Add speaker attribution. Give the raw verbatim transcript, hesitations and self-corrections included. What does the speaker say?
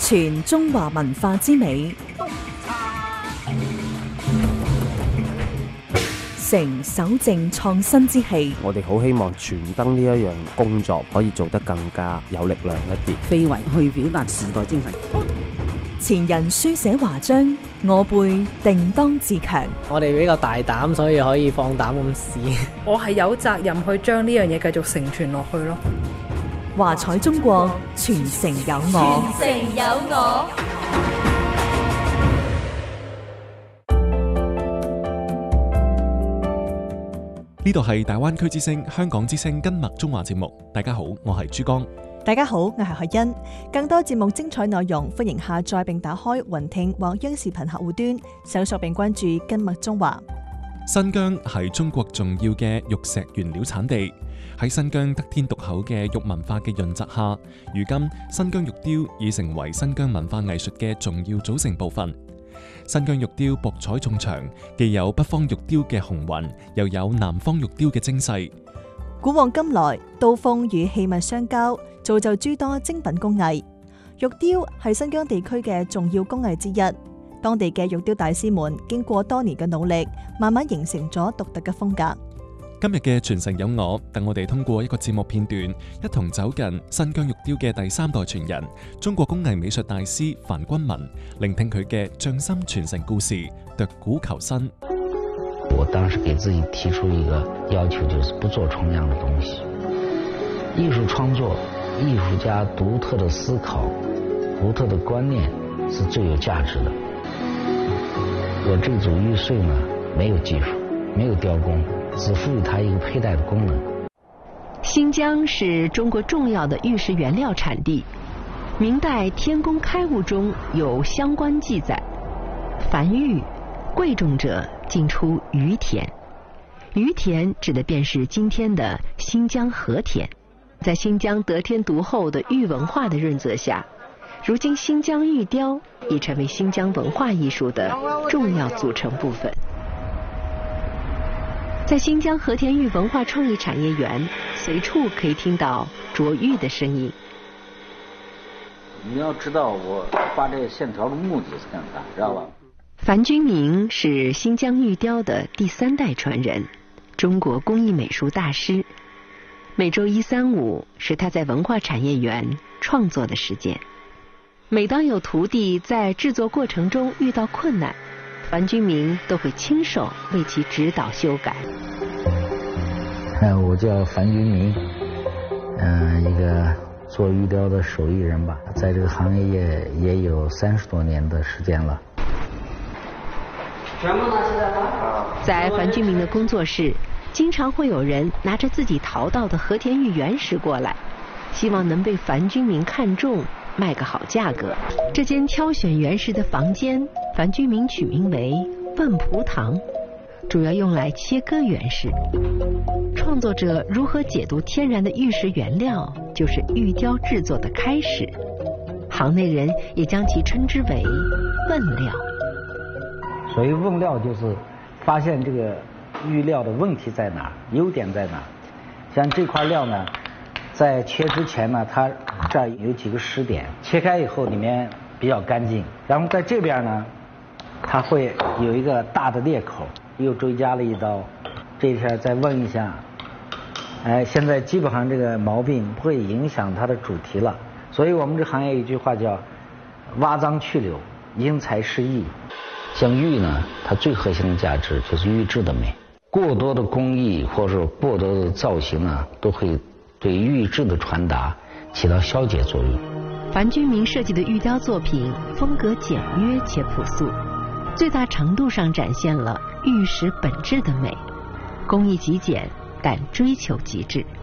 Speaker 1: 傳中華文化之美，成守正創新之氣。
Speaker 2: 我哋好希望傳燈呢一樣工作可以做得更加有力量一啲，
Speaker 3: 非遺去表達時代精神。
Speaker 1: 前人書寫華章，我輩定當自強。
Speaker 4: 我哋比較大膽，所以可以放膽咁試。
Speaker 5: 我係有責任去將呢樣嘢繼續承傳落去咯。
Speaker 1: 華彩中國，傳承有我。
Speaker 6: 傳承有我。
Speaker 7: 呢度係大灣區之聲、香港之聲跟麥中華節目。大家好，我係珠江。
Speaker 8: 大家好，我係海欣。更多節目精彩內容，歡迎下載並打開雲聽或央視頻客戶端，搜索並關注跟麥中華。
Speaker 7: 新疆係中國重要嘅玉石原料產地。喺新疆得天獨厚嘅玉文化嘅潤澤下，如今新疆玉雕已成為新疆文化藝術嘅重要組成部分。新疆玉雕博采眾長，既有北方玉雕嘅雄渾，又有南方玉雕嘅精細。
Speaker 8: 古往今來，刀鋒與器物相交，造就諸多精品工藝。玉雕係新疆地區嘅重要工藝之一，當地嘅玉雕大師們經過多年嘅努力，慢慢形成咗獨特嘅風格。
Speaker 7: 今日嘅傳承有我，等我哋通過一個節目片段，一同走近新疆玉雕嘅第三代傳人，中國工藝美術大師樊君文，聆聽佢嘅匠心傳承故事，奪古求新。
Speaker 9: 我當時給自己提出一個要求，就是不做重樣的東西。藝術創作，藝術家獨特的思考，獨特的觀念是最有價值的。我這組玉穗呢，沒有技術，沒有雕工，只賦予它一個佩戴的功能。
Speaker 10: 新疆是中國重要的玉石原料產地，明代《天工開物》中有相關記載：凡玉貴重者，盡出於田。於田指的便是今天的新疆和田。在新疆得天獨厚的玉文化的潤澤下，如今新疆玉雕已成為新疆文化藝術的重要組成部分。在新疆和田玉文化創意產業園，隨處可以聽到琢玉的聲音。
Speaker 9: 你要知道我畫這個線條的目的是幹啥，知道吧？
Speaker 10: 樊君明是新疆玉雕的第三代傳人，中國工藝美術大師。每周一、三、五是他在文化產業園創作的時間。每當有徒弟在製作過程中遇到困難，樊君明都會親手為其指導修改。
Speaker 9: 我叫樊君明，嗯，一個做玉雕的手藝人吧，在這個行業也也有三十多年的時間了。
Speaker 10: 在樊君明的工作室，經常會有人拿着自己淘到的和田玉原石過來，希望能被樊君明看中，賣個好價格。這間挑選原石的房間，樊君明取名為萬蒲堂，主要用來切割原石。創作者如何解讀天然的玉石原料，就是玉雕製作的開始。行內人也將其稱之為問料。
Speaker 9: 所以問料就是發現這個玉料的問題在哪，優點在哪。像這塊料呢，在切之前呢，它這兒有幾個石點，切開以後裡面比較乾淨。然後在這邊呢，它會有一個大的裂口，又追加了一刀。這一下再問一下，哎，現在基本上這個毛病不會影響它的主題了。所以我們這行業有一句話叫挖髒去瘤，因材施藝。像玉呢，它最核心的價值就是玉質的美。過多的工藝或者過多的造型呢，都會對玉質的傳達起到消解作用。
Speaker 10: 樊君明設計的玉雕作品風格簡約且樸素，最大程度上展現了玉石本質的美，工藝極簡但追求極致。